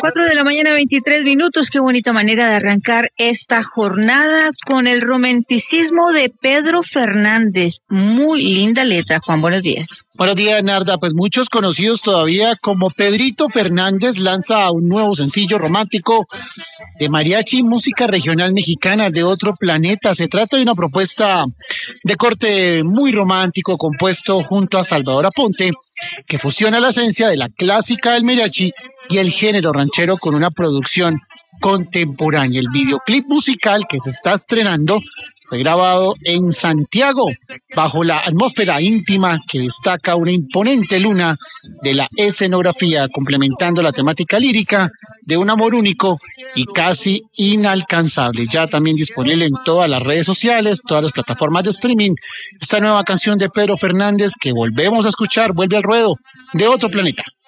4 de la mañana, 23 minutos. Qué bonita manera de arrancar esta jornada con el romanticismo de Pedro Fernández. Muy linda letra, Juan, buenos días. Buenos días, Narda. Pues muchos conocidos todavía como Pedrito Fernández lanza un nuevo sencillo romántico de mariachi, música regional mexicana de otro planeta. Se trata de una propuesta de corte muy romántico compuesto junto a Salvador Aponte, que fusiona la esencia de la clásica del mariachi y el género ranchero con una producción contemporánea. El videoclip musical que se está estrenando fue grabado en Santiago, bajo la atmósfera íntima que destaca una imponente luna de la escenografía, complementando la temática lírica de un amor único y casi inalcanzable. Ya también disponible en todas las redes sociales, todas las plataformas de streaming, esta nueva canción de Pedro Fernández que volvemos a escuchar, vuelve al ruedo de otro planeta.